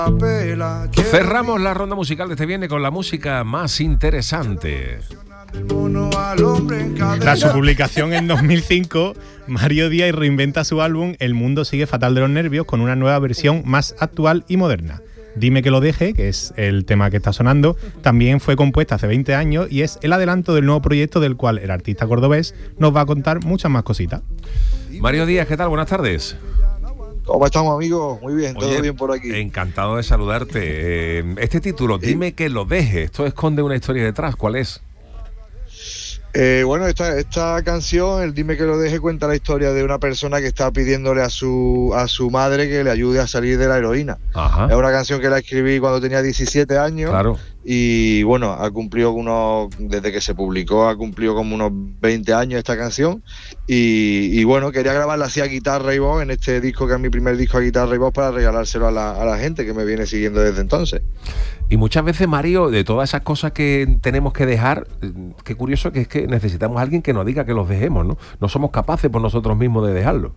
Cerramos la ronda musical de este viernes con la música más interesante. Tras su publicación en 2005, Mario Díaz reinventa su álbum El mundo sigue fatal de los nervios con una nueva versión más actual y moderna. Dime que lo deje, que es el tema que está sonando, también fue compuesta hace 20 años y es el adelanto del nuevo proyecto del cual el artista cordobés nos va a contar muchas más cositas. Mario Díaz, ¿qué tal? Buenas tardes. ¿Cómo estamos, amigos? Muy bien, todo bien por aquí. Encantado de saludarte. Este título, Dime que lo deje, esto esconde una historia detrás, ¿cuál es? Bueno, esta canción, el Dime que lo deje, cuenta la historia de una persona que está pidiéndole a su madre que le ayude a salir de la heroína. Ajá. Es una canción que la escribí cuando tenía 17 años. Claro. Y bueno, desde que se publicó, ha cumplido como unos 20 años esta canción. Y bueno, quería grabarla así a guitarra y voz en este disco, que es mi primer disco a guitarra y voz, para regalárselo a la gente que me viene siguiendo desde entonces. Y muchas veces, Mario, de todas esas cosas que tenemos que dejar, qué curioso que es que necesitamos a alguien que nos diga que los dejemos, ¿no? No somos capaces por nosotros mismos de dejarlo.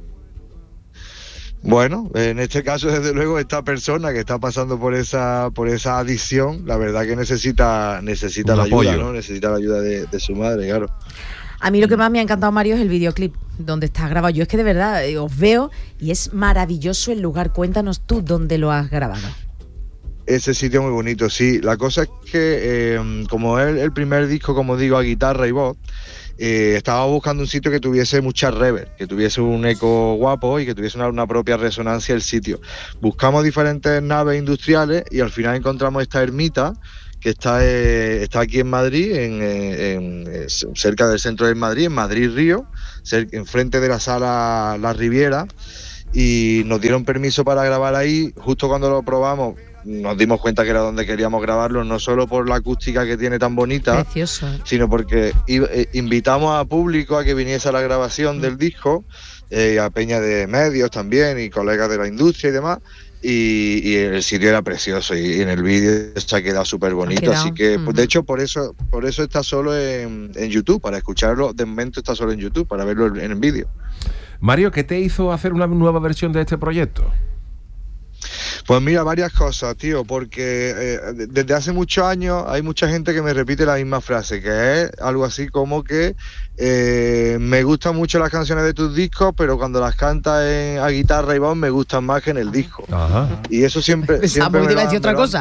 Bueno, en este caso, desde luego, esta persona que está pasando por esa adicción, la verdad que necesita la ayuda, ¿no? Necesita la ayuda de su madre, claro. A mí lo que más me ha encantado, Mario, es el videoclip donde está grabado. Yo es que de verdad os veo y es maravilloso el lugar. Cuéntanos tú dónde lo has grabado. Ese sitio muy bonito, sí. La cosa es que, como es el primer disco, como digo, a guitarra y voz, estaba buscando un sitio que tuviese mucha reverb, que tuviese un eco guapo y que tuviese una propia resonancia el sitio. Buscamos diferentes naves industriales y al final encontramos esta ermita que está aquí en Madrid, cerca del centro de Madrid, en Madrid Río, enfrente de la sala La Riviera, y nos dieron permiso para grabar ahí. Justo cuando lo probamos nos dimos cuenta que era donde queríamos grabarlo, no solo por la acústica que tiene tan bonita, precioso, sino porque invitamos a público a que viniese a la grabación del disco, a peña de medios también y colegas de la industria y demás, y el sitio era precioso y en el vídeo se ha quedado súper bonito, así que pues, de hecho por eso está solo en YouTube, para escucharlo de momento está solo en YouTube, para verlo en el vídeo. Mario, ¿qué te hizo hacer una nueva versión de este proyecto? Pues mira, varias cosas, tío, porque desde hace muchos años hay mucha gente que me repite la misma frase, que es algo así como que me gustan mucho las canciones de tus discos, pero cuando las cantas a guitarra y voz me gustan más que en el disco. Ajá. Y eso siempre me iba a decir otra cosa.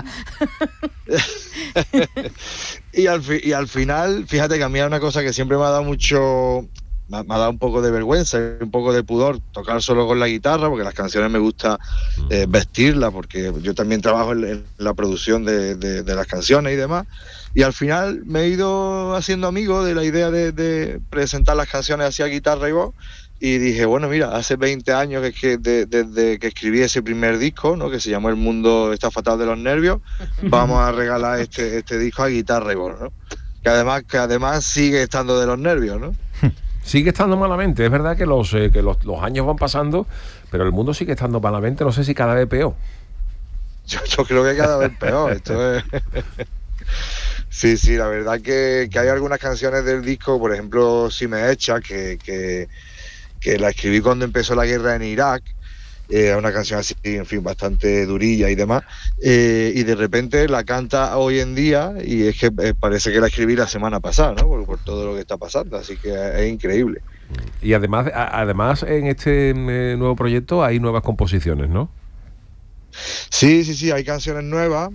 y al final, fíjate que a mí es una cosa que siempre me ha dado me ha dado un poco de vergüenza, un poco de pudor tocar solo con la guitarra, porque las canciones me gusta vestirlas, porque yo también trabajo en la producción de las canciones y demás, y al final me he ido haciendo amigo de la idea de presentar las canciones así a guitarra y voz, y dije, bueno, mira, hace 20 años desde que escribí ese primer disco, ¿no?, que se llamó El mundo está fatal de los nervios, vamos a regalar este disco a guitarra y voz, ¿no? Que además sigue estando de los nervios, ¿no? Sigue estando malamente, es verdad que los años van pasando, pero el mundo sigue estando malamente, no sé si cada vez peor. Yo creo que cada vez peor, esto es... Sí, la verdad que hay algunas canciones del disco, por ejemplo, Si me echas, que la escribí cuando empezó la guerra en Irak, una canción así, en fin, bastante durilla y demás, y de repente la canta hoy en día y es que parece que la escribí la semana pasada, ¿no? Por todo lo que está pasando, así que es increíble. Y además en este nuevo proyecto hay nuevas composiciones, ¿no? Sí, hay canciones nuevas.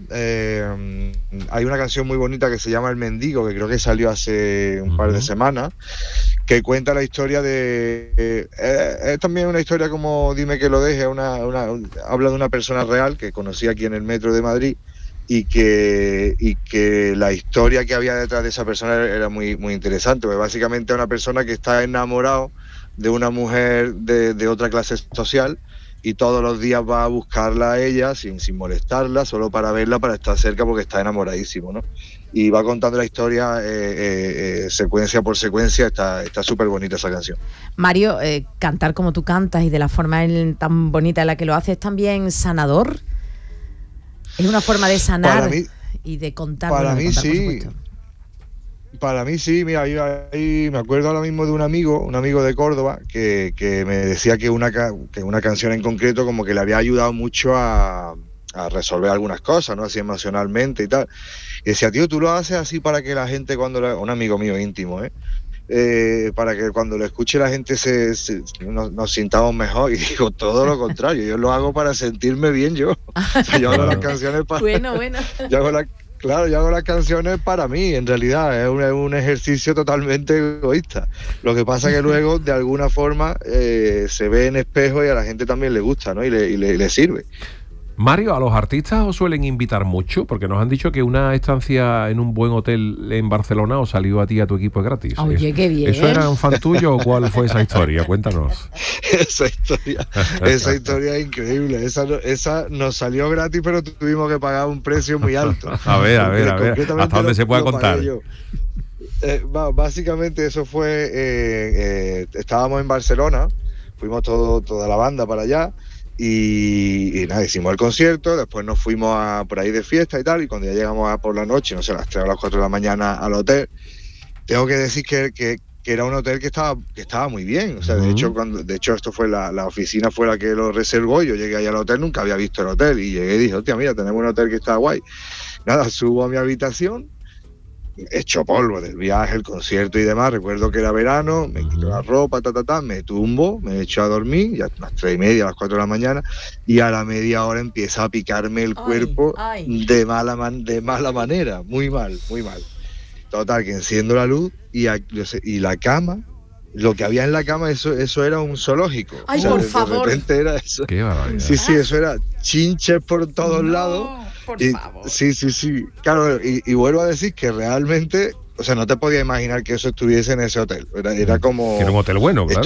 Hay una canción muy bonita que se llama El Mendigo, que creo que salió hace un par de semanas, que cuenta la historia de... es también una historia como Dime que lo deje, habla de una persona real que conocí aquí en el metro de Madrid y que la historia que había detrás de esa persona era muy, muy interesante, porque básicamente es una persona que está enamorado de una mujer de otra clase social, y todos los días va a buscarla a ella sin molestarla, solo para verla, para estar cerca, porque está enamoradísimo, ¿no? Y va contando la historia secuencia por secuencia. Está súper bonita esa canción. Mario, cantar como tú cantas y de la forma tan bonita en la que lo haces, ¿también sanador? ¿Es una forma de sanar y de contar? Para mí sí. Para mí sí, mira, ahí me acuerdo ahora mismo de un amigo de Córdoba, que me decía que una canción en concreto como que le había ayudado mucho a resolver algunas cosas, ¿no? Así emocionalmente y tal. Y decía, tío, tú lo haces así para que la gente un amigo mío íntimo, para que cuando lo escuche la gente nos sintamos mejor. Y digo, todo lo contrario, yo lo hago para sentirme bien yo. O sea, yo hago las canciones para... Bueno. Yo hago las canciones para mí, en realidad, es un ejercicio totalmente egoísta. Lo que pasa que luego, de alguna forma, se ve en espejo y a la gente también le gusta, ¿no? Y le sirve. Mario, ¿a los artistas os suelen invitar mucho? Porque nos han dicho que una estancia en un buen hotel en Barcelona os salió a ti y a tu equipo gratis. Oye, qué bien. ¿Eso era un fan tuyo o cuál fue esa historia? Cuéntanos. Esa historia es increíble. Esa nos salió gratis, pero tuvimos que pagar un precio muy alto. A ver. ¿Hasta dónde se puede contar? Básicamente eso fue... estábamos en Barcelona, fuimos toda la banda para allá. Y nada, hicimos el concierto, después nos fuimos por ahí de fiesta y tal, y cuando ya llegamos por la noche, no sé, a las 3 o las 4 de la mañana al hotel, tengo que decir que era un hotel que estaba muy bien. O sea, de hecho esto fue la oficina fue la que lo reservó, y yo llegué ahí al hotel, nunca había visto el hotel, y llegué y dije, hostia, mira, tenemos un hotel que está guay. Nada, subo a mi habitación, hecho polvo del viaje, el concierto y demás. Recuerdo que era verano, me quito la ropa, me tumbo, me echo a dormir, ya a las 3:30, a las 4 de la mañana, y a la media hora empieza a picarme el cuerpo de mala manera, muy mal. Total, que enciendo la luz y la cama, lo que había en la cama, eso era un zoológico. ¡Ay, o sea, por favor! De repente era eso. ¡Qué barbaridad! Sí, eso era chinches por todos lados. Por favor. Sí. Claro, y vuelvo a decir que realmente, o sea, no te podías imaginar que eso estuviese en ese hotel. Era como... Que era un hotel bueno, claro.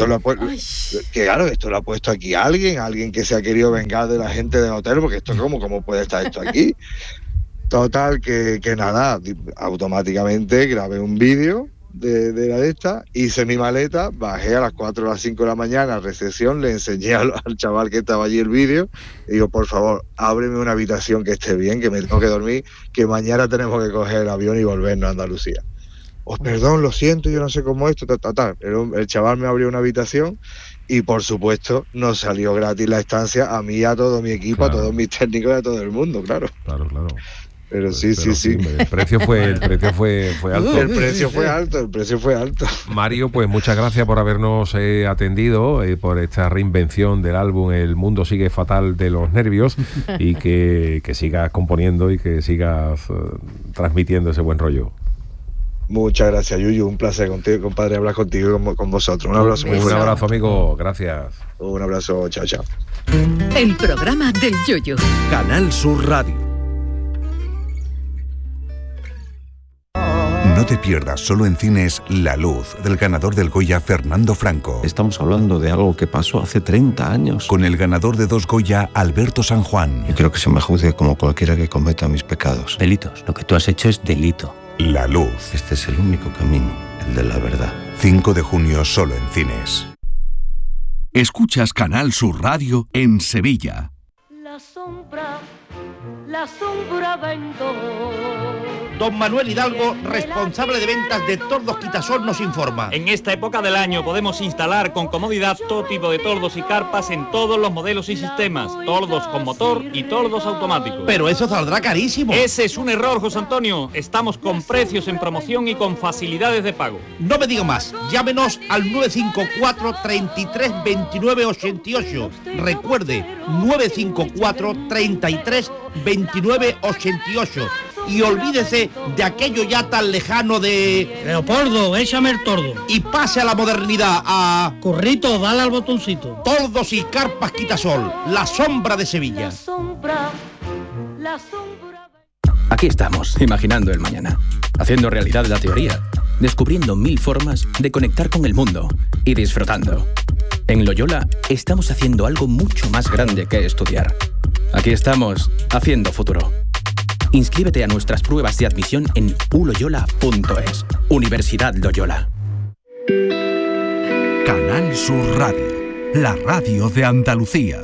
Esto lo ha puesto aquí alguien que se ha querido vengar de la gente del hotel, porque esto ¿cómo puede estar esto aquí? Total, que nada, automáticamente grabé un vídeo de la de esta, hice mi maleta, bajé a las 4 o las 5 de la mañana a recepción, le enseñé al chaval que estaba allí el vídeo, y digo, por favor, ábreme una habitación que esté bien, que me tengo que dormir, que mañana tenemos que coger el avión y volvernos a Andalucía. Perdón, lo siento, yo no sé cómo esto, pero el chaval me abrió una habitación, y por supuesto nos salió gratis la estancia a mí y a todo mi equipo, claro, a todos mis técnicos y a todo el mundo, claro. Claro. Pero sí. El precio fue alto. El precio fue alto. Mario, pues muchas gracias por habernos atendido, por esta reinvención del álbum El mundo sigue fatal de los nervios, y que sigas componiendo y que sigas transmitiendo ese buen rollo. Muchas gracias, Yuyu. Un placer contigo, compadre, hablar contigo y con vosotros. Un abrazo muy fuerte. Un abrazo, amigo. Gracias. Un abrazo. Chao. El programa del Yuyu. Canal Sur Radio. No te pierdas solo en cines La Luz, del ganador del Goya Fernando Franco. Estamos hablando de algo que pasó hace 30 años. Con el ganador de 2 Goya, Alberto San Juan. Yo quiero que se me juzgue como cualquiera que cometa mis pecados. Delitos. Lo que tú has hecho es delito. La Luz. Este es el único camino, el de la verdad. 5 de junio solo en cines. Escuchas Canal Sur Radio en Sevilla. La sombra vendó. Don Manuel Hidalgo, responsable de ventas de Tordos Quitasol, nos informa. En esta época del año podemos instalar con comodidad todo tipo de tordos y carpas en todos los modelos y sistemas. Tordos con motor y tordos automáticos. Pero eso saldrá carísimo. Ese es un error, José Antonio. Estamos con precios en promoción y con facilidades de pago. No me diga más. Llámenos al 954 33 29 88. Recuerde, 954 33 29 88. Y olvídese de aquello ya tan lejano de... Leopoldo, échame el tordo. Y pase a la modernidad, a... Corrito, dale al botoncito. Tordos y carpas Quitasol, la sombra de Sevilla. La sombra... Aquí estamos, imaginando el mañana, haciendo realidad la teoría, descubriendo 1000 formas de conectar con el mundo y disfrutando. En Loyola estamos haciendo algo mucho más grande que estudiar. Aquí estamos, haciendo futuro. Inscríbete a nuestras pruebas de admisión en uloyola.es. Universidad Loyola. Canal Sur Radio, la radio de Andalucía.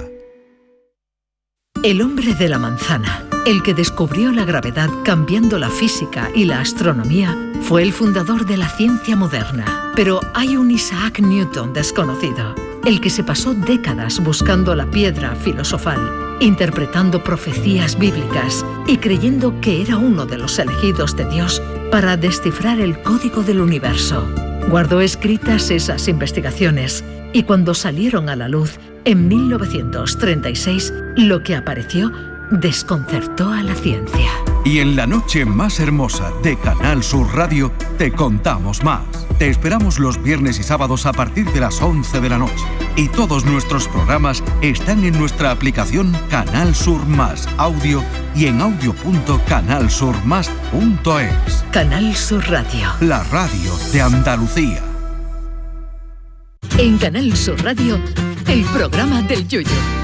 El hombre de la manzana, el que descubrió la gravedad cambiando la física y la astronomía, fue el fundador de la ciencia moderna. Pero hay un Isaac Newton desconocido. el que se pasó décadas buscando la piedra filosofal, interpretando profecías bíblicas y creyendo que era uno de los elegidos de Dios para descifrar el código del universo. Guardó escritas esas investigaciones y cuando salieron a la luz en 1936, lo que apareció desconcertó a la ciencia. Y en la noche más hermosa de Canal Sur Radio te contamos más. Te esperamos los viernes y sábados a partir de las 11 de la noche. Y todos nuestros programas están en nuestra aplicación Canal Sur Más Audio y en audio.canalsurmas.es. Canal Sur Radio. La radio de Andalucía. En Canal Sur Radio, el programa del Yoyo.